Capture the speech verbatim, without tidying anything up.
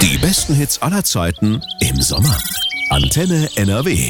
Die besten Hits aller Zeiten im Sommer. Antenne N R W